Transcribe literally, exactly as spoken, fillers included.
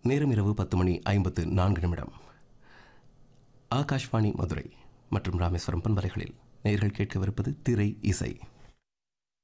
நேரம் இரவு பத்து மணி ஐம்பத்து நான்கு நிமிடம். ஆகாஷ்வாணி மதுரை மற்றும் ராமேஸ்வரம் பண்பலைகளில் நேயர்கள் கேட்கவிருப்பது திரை இசை.